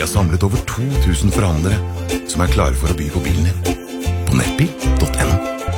Vi har samlet over 2000 forhandlere som er klare for å by på bilen din. På nettbil.no.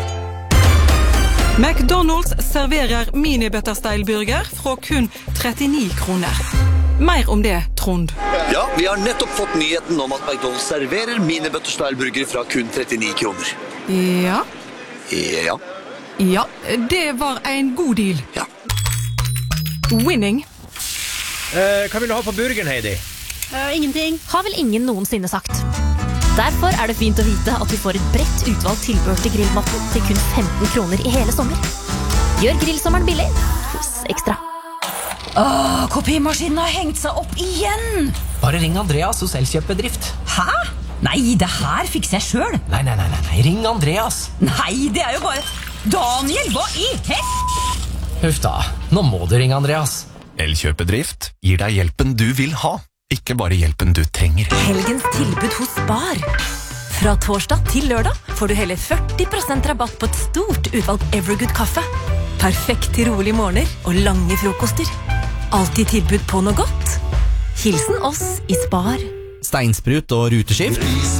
McDonald's serverer mini-butterstyle-burger fra kun 39 kroner. Mer om det, Trond. Ja, vi har nettopp fått nyheten om at McDonald's serverer mini-butterstyle-burger fra kun 39 kroner. Ja. Ja. Ja, det var en god deal. Ja. Winning. Hva vil du ha på burgeren, Heidi? Ingenting. Har vel ingen noensinne sagt. Derfor er det fint å vite at vi får et bredt utvalgt tilbør til grillmatten til kun 15 kroner i hele sommer. Gjør grillsommeren billig hos Ekstra. Kopimaskinen har hengt seg opp igjen. Bare ring Andreas hos Elkjøp-bedrift. Hæ? Nei, det her fikser jeg selv. Nei, ring Andreas. Nei, det er jo bare... Daniel, hva i Huff da, nå må du ringe Andreas. Elkjøp-bedrift gir deg hjelpen du vil ha, ikke bare hjelpen du trenger. Helgens tilbud hos Spar. Fra torsdag til lørdag får du hele 40% rabatt på et stort utvalg Evergood kaffe. Perfekt til rolige morgener og lange frokoster. Alltid tilbud på noe godt. Hilsen oss i Spar. Steinsprut og ruteskift.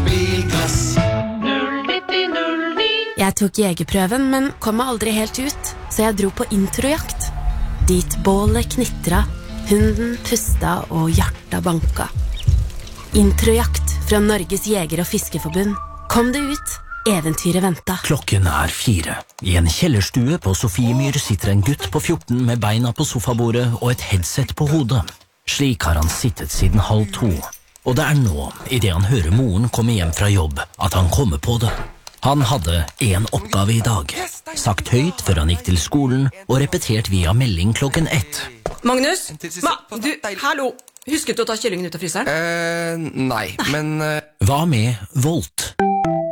Jeg tok jegerprøven, men kom meg aldri helt ut, så jeg dro på introjakt. Dit bålet knitra, hunden pusta og hjertet banka. Introjakt fra Norges Jeger- og Fiskeforbund. Kom det ut, eventyret venta. Klokken er 4. I en kjellerstue på Sofiemyr sitter en gutt på 14 med beina på sofabordet og et headset på hodet. Slik har han sittet siden 1:30. Og det er nå, i det han hører moren komme hjem fra jobb, at han kommer på det. Han hadde en oppgave i dag, sagt høyt før han gikk til skolen og repetert via melding klokken 1. Magnus, hallo, husket du å ta kyllingen ut av fryseren? Nei, men... Hva med Volt?